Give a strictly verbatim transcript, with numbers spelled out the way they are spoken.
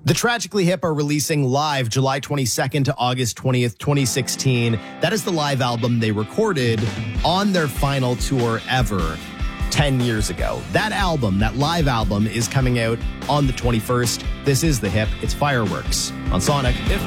The Tragically Hip are releasing live July twenty-second to August twentieth, twenty sixteen. That is the live album they recorded on their final tour ever ten years ago. That album, that live album, is coming out on the twenty-first. This is The Hip. It's Fireworks on Sonic. If